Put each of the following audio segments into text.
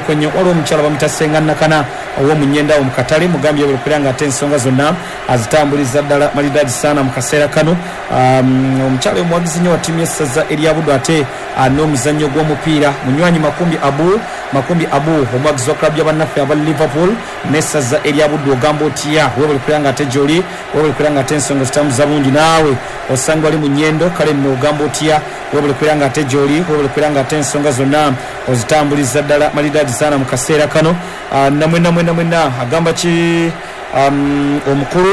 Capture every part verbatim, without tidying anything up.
ko nnyo waliwo omukyala bamutasenga nakana ow'omunyenda wo mu katale mugambye bwekulanga ate ensonga zonna azitambuliza ddala malidadi sana mu kaseera kano. Um, omukyala omuwagizi nnyo wa ttiimu y'essaza eryabudu ate n'omuzannyo gw'omupiira munywanyi makumbi abu makumbi abu omuwagizi wa klabu y'abannaffe aba Liverpool n'essaza eryabudu ogamba otya webwekulanga ate gy'oli webwekulanga ate ensonga zitambuza bulungi naawe osanga wali mu nnyendo kale nno ogamba otya webwekulanga ate gy'oli webwekulanga ate ensonga zonna ozitambuliza ddala malidadi sana mu kaseera kano. Uh, namwena mwena mwena agamba ki um, omukulu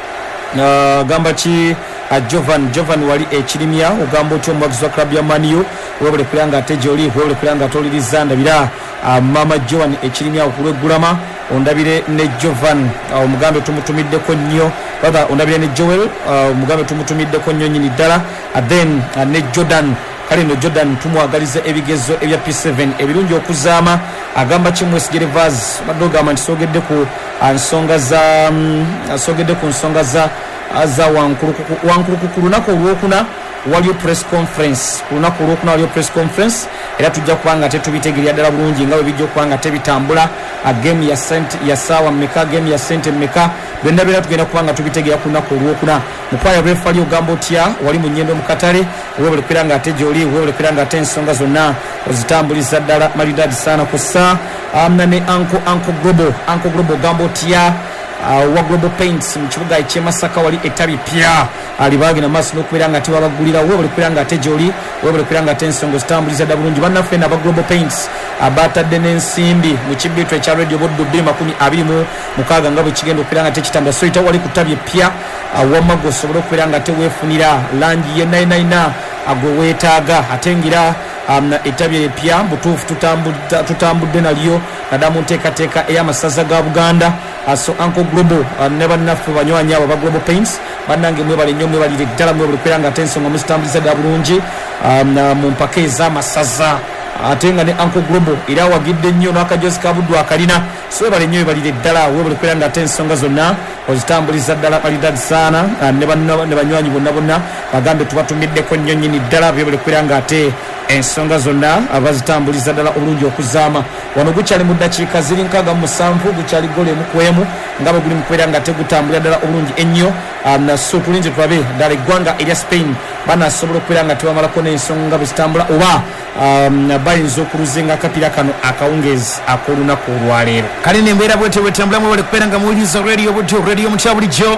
uh, agamba ki uh, Jovan Jovan wali ekirimya ogamba otyo omuwagizi wa klabu ya Maniyo webule kulanga ate gy'oli webule kulanga atoliriza ndabira uh, mama Jovan ekirimya okulweggulama ondabire ne Jovan uh, omugambe tumutumiddeko nnyo brother ondabire ne Joel uh, omugambe tumutumiddeko nnyo nyini ddala uh, then uh, ne Jordan kale no Jordan tumwagaliza ebigezo ebya P seven ebirungi okuzaama agamba kimwesi Gervas badogama ntisogedde ku nsonga za asogedde ku nsonga za za wankulu wankulu ku lunaku olwokuna waliyo press conference ku lunaku olwokuna waliyo press conference era tujja kubanga tetubitegerya ddala bulungi nga bwe bijja okubanga tebitambula a game ya cent ya sawa mmeka game ya sente mmeka byonna byonna tugenda kubanga tubitegerya ku lunaku olwokuna mukwaya refali ogamba otya wali mu nnyendo mu katale webule kwiranga ate gy'oli webule kwiranga ate ensonga zonna ozitambuliza ddala malidadi sana kussa amna ne anko anko global anko global ogamba otya Uh, wa Global Paints mu kibuga ekye Masaka wali etabi pya alibagi na maso n'okubeera nga tebabagulira webule kwiranga ate gy'oli webule kwiranga ate ensonga zitambuliza ddala bulungi bannaffe n'aba Global Paints abatadde n'ensimbi mu kibiito ekya radio boddo bbiri makumi abiri mu mukaaga nga bwe kigenda okubeera nga tekitambula so ita wali ku ttabi epya uh, wamma osobole okubeera nga teweefunira langi ye nayinayina agwe weetaaga ate ngira um, etabi epya butuufu tutambudde tutambudde nalyo nadda mu nteekateeka ey'amasaza ga Buganda. Aso Uncle Global uh, ne bannaffe banywanyi abo ba Global Paints bannange mwebale nnyo mwebalire ddala mwebale kwera nga ate ensonga muzitambuliza ddala bulungi um, mu mpaka ez'amasaza ate nga ne Uncle Global era wagidde nnyo n'akajozi ka buddu akalina so webale nnyo webalire ddala webale kwera nga ate ensonga zonna ozitambuliza ddala balidadi sana uh, ne banywanyi bonna bonna bagambe tubatumiddeko nnyo nnyini ddala webale kwera nga ate ensonga zonna abazitambuliza ddala obulungi okuzaama wano gukyali mu ddakiika ziri nkaaga mu musanvu gukyali gole emu ku emu nga bwe guli mu kubeera nga tegutambulira ddala obulungi ennyo um, so tulinze tulabe ddala eggwanga erya Spain banasobola okubeera nga tebamalako n'ensonga bwe zitambula oba um, bayinza okuluzinga akapiira kano akawungeezi ak'olunaku olwaleero kale nembeera bwete bwetambulamu bali kubeera nga muwuliriza radio budyo radio mutya bulijjo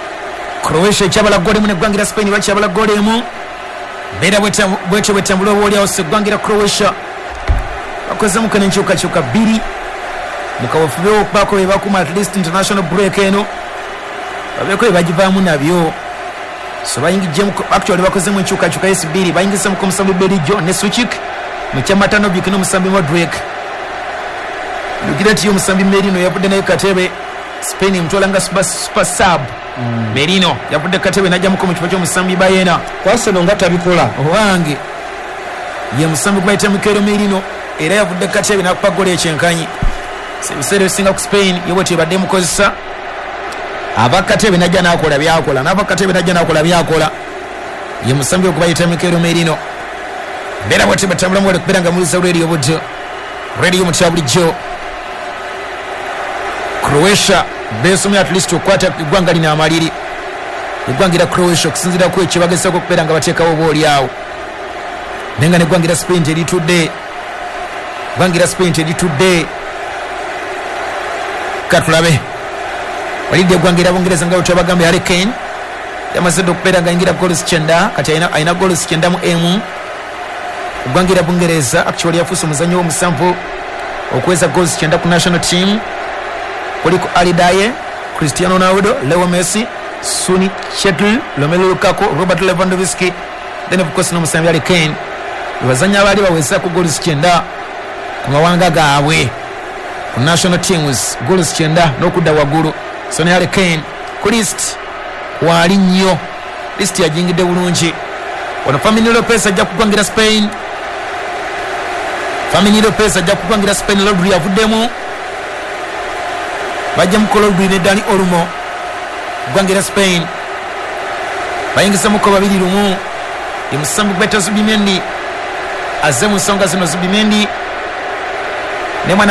Croatia ekyabala gole mu neggwangira Spain bakyabala gole emu Bera bwete bwetambula obaolyawo seggwangira Croatia bakozemu kano enkyukakyuka bbiri mukawefube okubaako bye bakuma at least international break eno babeeko bye bagivaamu nabyo so bayingijjemu actually bakozemu enkyukakyuka esi bbiri bayingizamu ko omusambi Berijo ne Suchik mukyamatanobyuki n'omusambi Modric lugira nti omusambi Merino yavudde naye katebe Spain mutwalanga super, super sub mm. Merino yavudde katebe najjamuko mu kifo ky'omusambi Bayena kwaseno nga tabikola owange ye musambi gwaita Mikel Merino era yavudde katebe nakupa gole ekyenkanyi sebiseera ebisinga ku Spain yobwete badde mukozesa abakatebe najja nakola byakola n'abakatebe najja nakola byakola ye musambi okubayita Mikel Merino bera bwete batambula mu kubeera nga muliza radio budyo radio mutya bulijjo Croatia besomye at least okwata eggwanga lina amaliri eggwangira Croatia okusinzira ku ekyo bagezaako okubeera nga bateekawo boolyawo nenga neggwangira Spain teritudde eggwangira Spain teritudde katulabe walidde eggwangira Bungereza nga wetwabagambe Harry Kane yamaze dde okubeera nga ayingira goals kyenda kati ayina goals kyenda mu emu eggwangira Bungereza actually yafuuse omuzannyo w'omusanvu okweza goals kyenda ku national team kuliko Ali Daye, Cristiano Ronaldo, Leo Messi, Suni Chetl, Romelu Lukaku, Robert Lewandowski, then of course n'omusambi Harry Kane. Bazanya abali baweza ku goals kyenda ku mawanga gaabwe ku national teams goals kyenda n'okudda waggulu so ne Harry Kane ku list wali nnyo list yajingidde bulungi ono Fermin Lopez ajja kugwangira Spain Fermin Lopez ajja kugwangira Spain Rodri yavuddemu bajja mukola Rodri ne Dani Olmo gwangira Spain bayingisa muko babiri lumu emusambu beta Zubimendi azze mu nsonga zino Zubimendi ne mwana